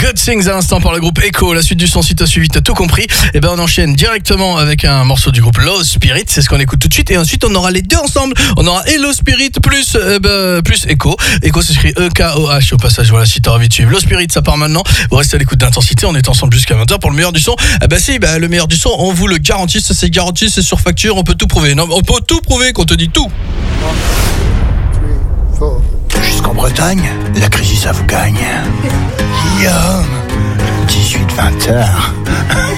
Good Things à l'instant par le groupe Echo. La suite du son, si t'as suivi, t'as tout compris. Et ben on enchaîne directement avec un morceau du groupe Low Spirit. C'est ce qu'on écoute tout de suite. Et ensuite on aura les deux ensemble. On aura Low Spirit plus Echo. Echo s'écrit E-K-O-H au passage. Voilà, si t'as envie de suivre Low Spirit, ça part maintenant. Vous restez à l'écoute d'Intensité. On est ensemble jusqu'à 20h pour le meilleur du son. Le meilleur du son, on vous le garantit. Ça c'est garanti, c'est sur facture. On peut tout prouver. Non, on peut tout prouver qu'on te dit tout. Jusqu'en Bretagne, la crise ça vous gagne. Guillaume, 18-20 heures.